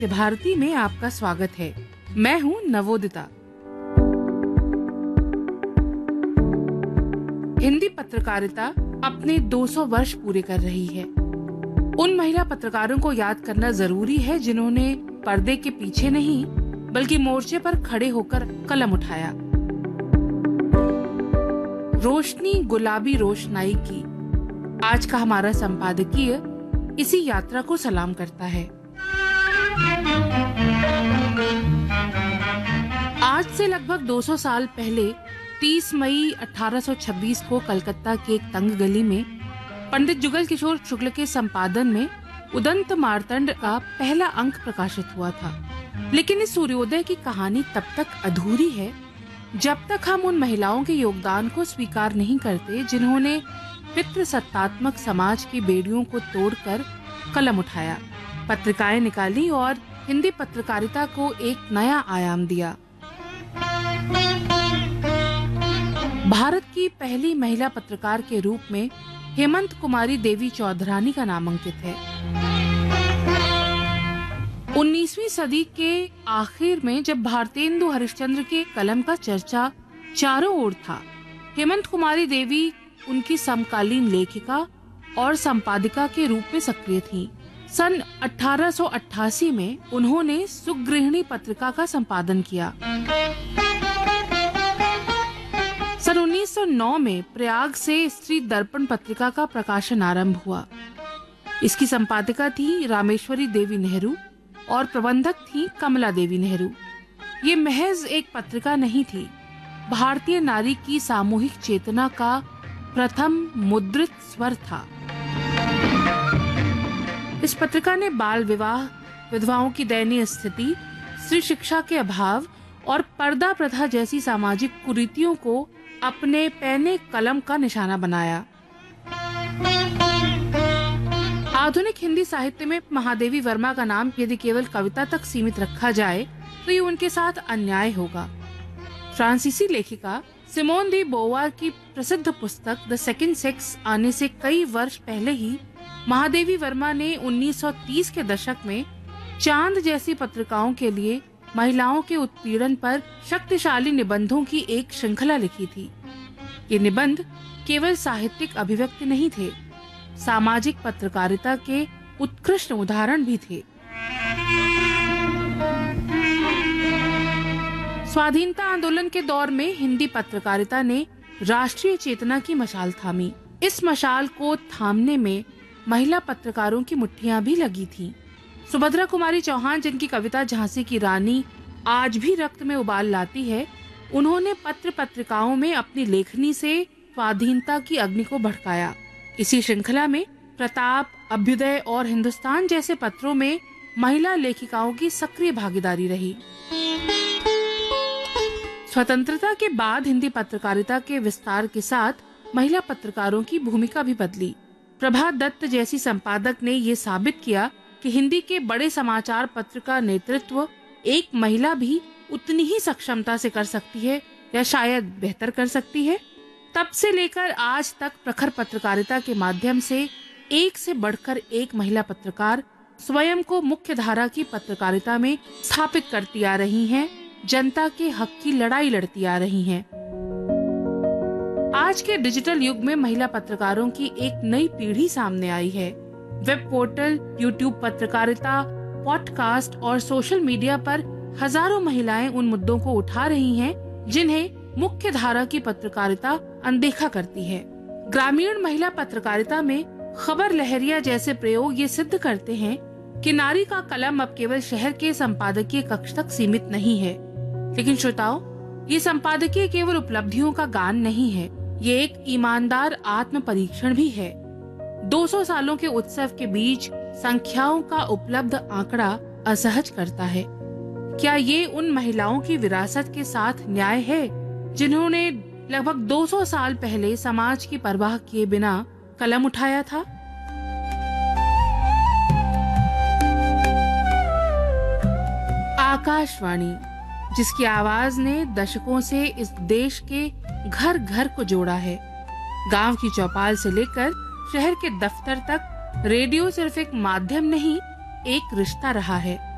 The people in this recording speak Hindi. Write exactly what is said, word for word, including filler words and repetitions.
भारती में आपका स्वागत है। मैं हूँ नवोदिता। हिंदी पत्रकारिता अपने दो सौ वर्ष पूरे कर रही है। उन महिला पत्रकारों को याद करना जरूरी है जिन्होंने पर्दे के पीछे नहीं बल्कि मोर्चे पर खड़े होकर कलम उठाया। रोशनी गुलाबी रोशनाई की आज का हमारा संपादकीय इसी यात्रा को सलाम करता है। आज से लगभग दो सौ साल पहले तीस मई अठारह सौ छब्बीस को कलकत्ता की एक तंग गली में पंडित जुगल किशोर शुक्ल के संपादन में उदंत मार्तंड का पहला अंक प्रकाशित हुआ था। लेकिन इस सूर्योदय की कहानी तब तक अधूरी है जब तक हम उन महिलाओं के योगदान को स्वीकार नहीं करते जिन्होंने पितृसत्तात्मक समाज की बेड़ियों को तोड़कर कलम उठाया, पत्रिकाएं निकाली और हिंदी पत्रकारिता को एक नया आयाम दिया। भारत की पहली महिला पत्रकार के रूप में हेमंत कुमारी देवी चौधरानी का नाम अंकित है। उन्नीसवीं सदी के आखिर में जब भारतेंदु हरिश्चंद्र के कलम का चर्चा चारों ओर था, हेमंत कुमारी देवी उनकी समकालीन लेखिका और संपादिका के रूप में सक्रिय थीं। सन अठारह सौ अट्ठासी में उन्होंने सुगृहिणी पत्रिका का संपादन किया। सन उन्नीस सौ नौ में प्रयाग से स्त्री दर्पण पत्रिका का प्रकाशन आरंभ हुआ। इसकी संपादिका थी रामेश्वरी देवी नेहरू और प्रबंधक थी कमला देवी नेहरू। ये महज एक पत्रिका नहीं थी, भारतीय नारी की सामूहिक चेतना का प्रथम मुद्रित स्वर था। इस पत्रिका ने बाल विवाह, विधवाओं की दयनीय स्थिति, स्त्री शिक्षा के अभाव और पर्दा प्रथा जैसी सामाजिक कुरीतियों को अपने पैने कलम का निशाना बनाया। आधुनिक हिंदी साहित्य में महादेवी वर्मा का नाम यदि केवल कविता तक सीमित रखा जाए तो ये उनके साथ अन्याय होगा। फ्रांसीसी लेखिका सिमोन दी बोवार की प्रसिद्ध पुस्तक द सेकंड सेक्स आने से कई वर्ष पहले ही महादेवी वर्मा ने उन्नीस सौ तीस के दशक में चांद जैसी पत्रिकाओं के लिए महिलाओं के उत्पीड़न पर शक्तिशाली निबंधों की एक श्रृंखला लिखी थी। ये निबंध केवल साहित्यिक अभिव्यक्ति नहीं थे, सामाजिक पत्रकारिता के उत्कृष्ट उदाहरण भी थे। स्वाधीनता आंदोलन के दौर में हिंदी पत्रकारिता ने राष्ट्रीय चेतना की मशाल थामी। इस मशाल को थामने में महिला पत्रकारों की मुट्ठियां भी लगी थीं। सुभद्रा कुमारी चौहान, जिनकी कविता झांसी की रानी आज भी रक्त में उबाल लाती है, उन्होंने पत्र पत्रिकाओं में अपनी लेखनी से स्वाधीनता की अग्नि को भड़काया। इसी श्रृंखला में प्रताप, अभ्युदय और हिंदुस्तान जैसे पत्रों में महिला लेखिकाओं की सक्रिय भागीदारी रही। स्वतंत्रता के बाद हिंदी पत्रकारिता के विस्तार के साथ महिला पत्रकारों की भूमिका भी बदली। प्रभा दत्त जैसी संपादक ने ये साबित किया कि हिंदी के बड़े समाचार पत्र का नेतृत्व एक महिला भी उतनी ही सक्षमता से कर सकती है या शायद बेहतर कर सकती है। तब से लेकर आज तक प्रखर पत्रकारिता के माध्यम से एक से बढ़कर एक महिला पत्रकार स्वयं को मुख्य धारा की पत्रकारिता में स्थापित करती आ रही हैं, जनता के हक की लड़ाई लड़ती आ रही हैं। आज के डिजिटल युग में महिला पत्रकारों की एक नई पीढ़ी सामने आई है। वेब पोर्टल, यूट्यूब पत्रकारिता, पॉडकास्ट और सोशल मीडिया पर हजारों महिलाएं उन मुद्दों को उठा रही हैं जिन्हें मुख्य धारा की पत्रकारिता अनदेखा करती है। ग्रामीण महिला पत्रकारिता में खबर लहरिया जैसे प्रयोग ये सिद्ध करते हैं कि नारी का कलम अब केवल शहर के संपादकीय कक्ष तक सीमित नहीं है। लेकिन श्रोताओ, ये संपादकीय केवल उपलब्धियों का गान नहीं है, ये एक ईमानदार आत्म परीक्षण भी है। दो सौ सालों के उत्सव के बीच संख्याओं का उपलब्ध आंकड़ा असहज करता है। क्या ये उन महिलाओं की विरासत के साथ न्याय है जिन्होंने लगभग दो सौ साल पहले समाज की परवाह किए बिना कलम उठाया था? आकाशवाणी, जिसकी आवाज ने दशकों से इस देश के घर घर को जोड़ा है। गांव की चौपाल से लेकर शहर के दफ्तर तक रेडियो सिर्फ एक माध्यम नहीं, एक रिश्ता रहा है।